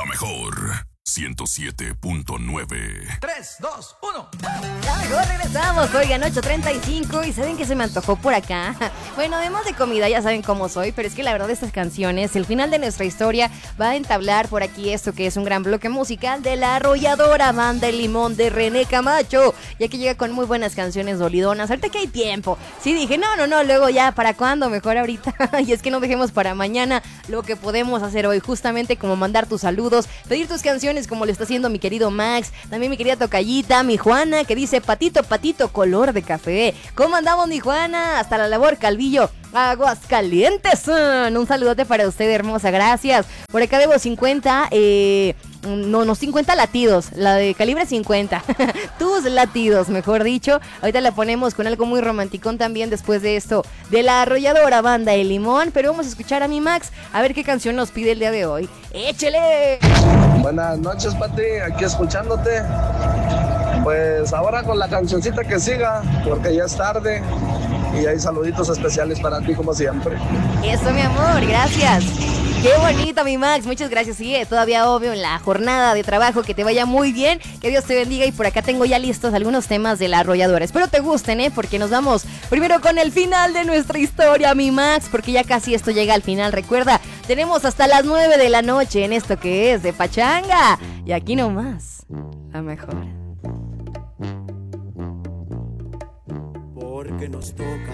mejor 107.9. 3, 2, 1. Ya mejor regresamos. Oigan, 8:35 y ¿saben qué se me antojó por acá? Bueno, además de comida, ya saben cómo soy, pero es que la verdad estas canciones, el final de nuestra historia va a entablar por aquí esto que es un gran bloque musical de La Arrolladora Banda El Limón de René Camacho, ya que llega con muy buenas canciones dolidonas. Ahorita que hay tiempo. Sí, dije, no, luego ya, ¿para cuándo? Mejor ahorita. Y es que no dejemos para mañana lo que podemos hacer hoy, justamente como mandar tus saludos, pedir tus canciones como lo está haciendo mi querido Max, también mi querida tocallita, mi Juana, que dice patito, color de café. ¿Cómo andamos, mi Juana? Hasta la labor, Calvillo, Aguascalientes. Un saludote para usted, hermosa, gracias. Por acá debo 50, 50 latidos, la de calibre 50. Tus latidos, mejor dicho. Ahorita la ponemos con algo muy romanticón también después de esto, de La Arrolladora Banda El Limón. Pero vamos a escuchar a mi Max, a ver qué canción nos pide el día de hoy. ¡Échele! Buenas noches, Pati, aquí escuchándote. Pues ahora con la cancioncita que siga, porque ya es tarde y hay saluditos especiales para ti como siempre. Eso, mi amor, gracias. Qué bonito, mi Max, muchas gracias. Sigue todavía, obvio, en la jornada de trabajo, que te vaya muy bien, que Dios te bendiga. Y por acá tengo ya listos algunos temas de La Arrolladora. Espero te gusten, porque nos vamos primero con el final de nuestra historia, mi Max, porque ya casi esto llega al final. Recuerda, tenemos hasta las 9 de la noche en esto que es de Pachanga. Y aquí nomás, la mejor. Porque nos toca